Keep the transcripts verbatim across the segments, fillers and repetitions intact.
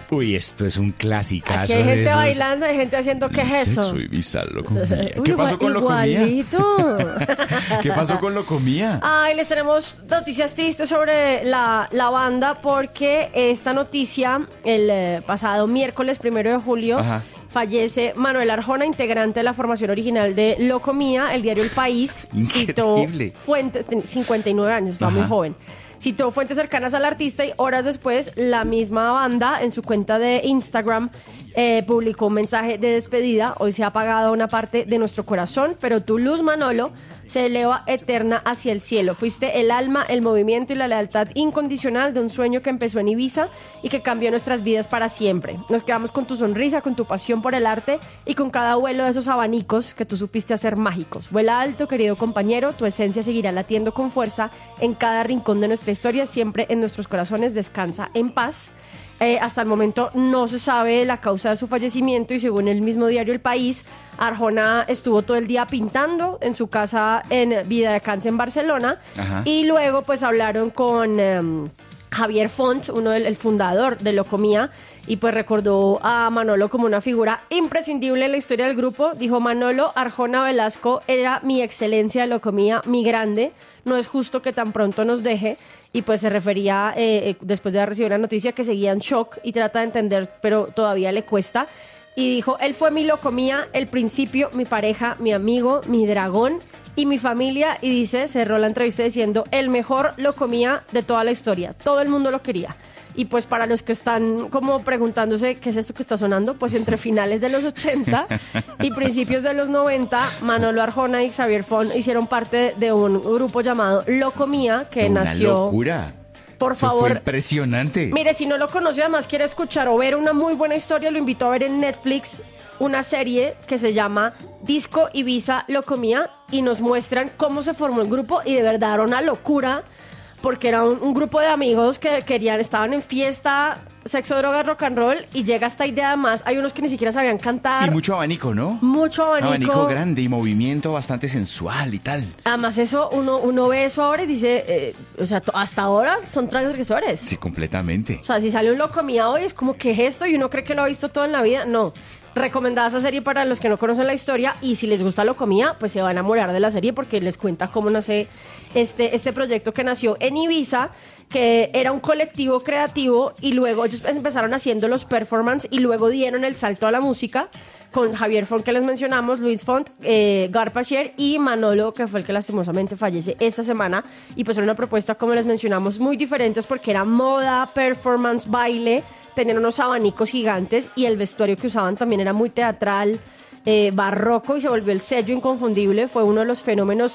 Uy, esto es un clasicazo. Aquí hay de gente esos. bailando, hay gente haciendo, ¿qué es eso? Sexo Ibiza, Locomía. Uy, ¿Qué pasó con Locomía? igualito. ¿Qué pasó con Locomía? Ay, les tenemos noticias tristes sobre la, la banda porque esta noticia, el eh, pasado miércoles primero de julio, Ajá. fallece Manuel Arjona, integrante de la formación original de Locomía. El diario El País citó Increíble. fuentes, ten- cincuenta y nueve años, estaba muy Ajá. joven. Citó fuentes cercanas al artista y horas después la misma banda en su cuenta de Instagram eh, publicó un mensaje de despedida. Hoy se ha apagado una parte de nuestro corazón, pero tu luz, Manolo, se eleva eterna hacia el cielo. Fuiste el alma, el movimiento y la lealtad incondicional de un sueño que empezó en Ibiza y que cambió nuestras vidas para siempre. Nos quedamos con tu sonrisa, con tu pasión por el arte y con cada vuelo de esos abanicos que tú supiste hacer mágicos. Vuela alto, querido compañero, tu esencia seguirá latiendo con fuerza en cada rincón de nuestra historia, siempre en nuestros corazones. Descansa en paz. Eh, hasta el momento no se sabe la causa de su fallecimiento y según el mismo diario El País, Arjona estuvo todo el día pintando en su casa en Viladecans en Barcelona. Ajá. Y luego pues hablaron con em, Javier Font, uno del el fundador de Locomía, y pues recordó a Manolo como una figura imprescindible en la historia del grupo. Dijo: Manolo Arjona Velasco era mi excelencia de Locomía, mi grande. No es justo que tan pronto nos deje. Y pues se refería, eh, eh, después de recibir la noticia, que seguía en shock y trata de entender, pero todavía le cuesta. Y dijo: él fue mi Locomía, el principio, mi pareja, mi amigo, mi dragón y mi familia. Y dice, cerró la entrevista diciendo: el mejor Locomía de toda la historia. Todo el mundo lo quería. Y pues para los que están como preguntándose qué es esto que está sonando, pues entre finales de los ochenta y principios de los noventa, Manolo Arjona y Xavier Font hicieron parte de un grupo llamado Locomía, que Una nació... locura. Por Eso favor. fue impresionante. Mire, si no lo conoce, además quiere escuchar o ver una muy buena historia, lo invito a ver en Netflix una serie que se llama Disco Ibiza Locomía y nos muestran cómo se formó el grupo y de verdad era una locura porque era un, un grupo de amigos que querían, estaban en fiesta, sexo, drogas, rock and roll y llega esta idea. Además hay unos que ni siquiera sabían cantar. Y mucho abanico, ¿no? Mucho abanico. Abanico grande y movimiento bastante sensual y tal. Además eso, uno, uno ve eso ahora y dice, eh, o sea, to- hasta ahora son transgresores. Sí, completamente. O sea, si sale un Locomía hoy es como, ¿qué es esto? Y uno cree que lo ha visto todo en la vida. No. Recomendada esa serie para los que no conocen la historia y si les gusta Locomía, pues se van a enamorar de la serie porque les cuenta cómo nace este, este proyecto que nació en Ibiza, que era un colectivo creativo y luego ellos empezaron haciendo los performance y luego dieron el salto a la música con Javier Font, que les mencionamos, Luis Font, eh, Garpachier y Manolo, que fue el que lastimosamente fallece esta semana. Y pues era una propuesta, como les mencionamos, muy diferentes porque era moda, performance, baile, tenían unos abanicos gigantes y el vestuario que usaban también era muy teatral, eh, barroco y se volvió el sello inconfundible. Fue uno de los fenómenos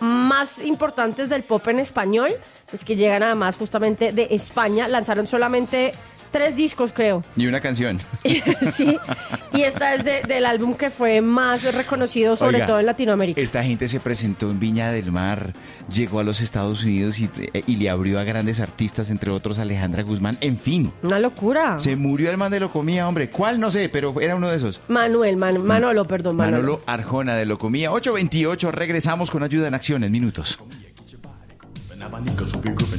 más importantes del pop en español, pues que llegan además justamente de España. Lanzaron solamente tres discos, creo. Y una canción. Sí, y esta es de- del álbum que fue más reconocido, sobre Oiga, todo en Latinoamérica. Esta gente se presentó en Viña del Mar, llegó a los Estados Unidos y, y le abrió a grandes artistas, entre otros Alejandra Guzmán. En fin, Una locura. se murió el man de Locomía, hombre. ¿Cuál? No sé, pero era uno de esos. Manuel, Man- Manolo, perdón, Manolo. Manolo Arjona de Locomía. ocho veintiocho, regresamos con Ayuda en Acción en minutos. An abanico so big group